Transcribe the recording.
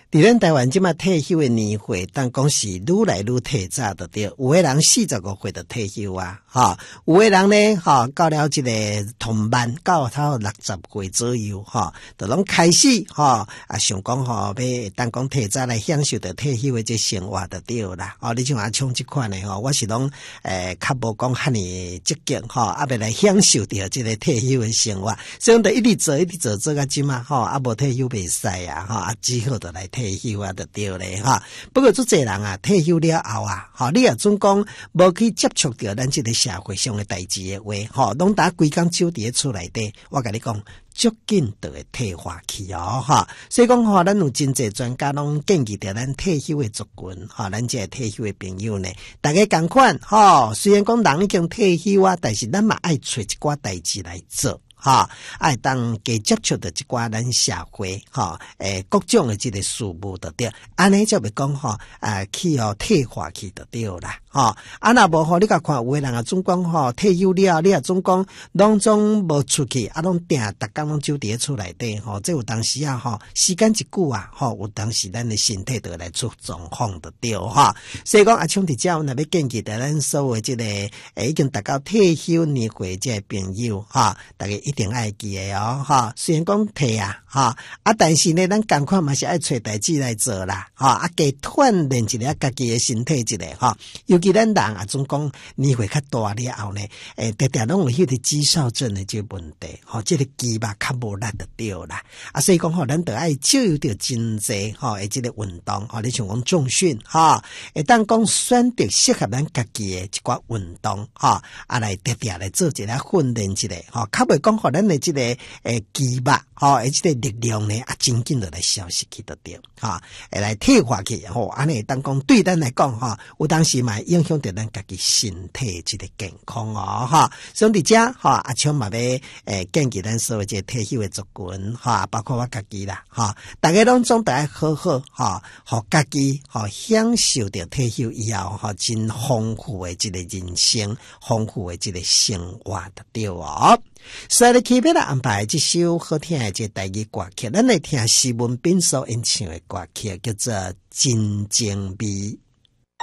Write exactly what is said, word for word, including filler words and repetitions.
伫咱台湾即马退休的年岁，当讲是愈来愈提早的对，有的人四十五岁就退休啊，哈，有的人呢，哈，到了这个同班，到他六十岁左右，哈，就拢开始，哈，啊，想讲吼，要当讲提早来享受着退休的这生活就对啦，哦，你像阿像这款的吼，我是拢诶，较无讲遐尼积极，哈，啊，要来享受着这个退休的生活，所以就一直做，一直做，做到即马，吼，啊，无退休袂使啊，哈，啊，只好就来退。退休啊，就对咧哈。不过，做侪人啊，退休了后啊，吼，你也总讲无去接触到咱这个社会上的代志的话，吼，拢打规工手伫厝内底，我甲你讲，足紧就会退化去哦，哈。所以讲吼，咱有真侪专家拢建议着咱退休的族群，哈，咱这退休的朋友呢，大家共款，吼，虽然讲人已经退休啊，但是咱嘛爱找一寡代志来做。哈，爱当加接触的一寡咱社会，哈，诶，各种的这个事物就对，安尼就袂讲吼，啊，去哦退化去就对啦，哈，啊那无吼，你甲看有的人啊，总讲吼退休了，你啊总讲拢总无出去，啊拢定逐工拢就伫厝内底，吼，这有当时啊，吼，时间一久啊，吼，有当时咱的身体就来出状况就对哈，所以讲啊，像伫遮，若要建议的咱所有这个诶已经达到退休年岁这朋友，哈，大家一定爱记的哦，哈！虽然讲退啊，哈啊，但是呢，咱赶快嘛是爱找代志来做啦，哈啊，加锻炼一下家己的身体一下，哈。尤其咱人啊，总讲年岁较大了后呢，诶，常常拢有迄个肌少症的这问题，哈，这个肌肉较无力就对啦，啊，所以讲吼，咱得爱少有着真济，哈，诶，这个运动，哈，你像讲重训，哈，会当讲选择适合咱家己的一寡运动，哈，啊，来常常来做一下训练一下，哈，较袂讲。咱的这个诶肌肉，吼，而这个力量呢，啊，真紧就来消失去得掉，哈，会来退化去，吼，安尼当讲对咱来讲，哈，有当时嘛影响到咱家己身体这个健康哦，哈，所以伫遮，哈，阿像嘛要诶建议咱所有这退休的族群，哈，包括我家己啦，哈，大家拢总得爱好好，哈，互家己，哈，享受着退休以后，哈，真丰富的这个人生，丰富的这个生活得掉哦。所以咧，特别来安排这首好听的这台语歌曲，咱来听施文彬所演唱的歌曲，叫做《真情味》。